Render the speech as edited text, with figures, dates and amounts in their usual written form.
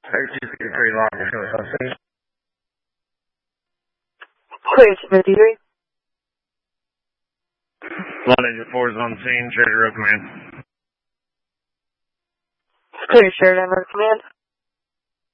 Just get pretty long. Clear 53. London 4 is on scene, Trader Road Command. Clear, Sheridan Road Command.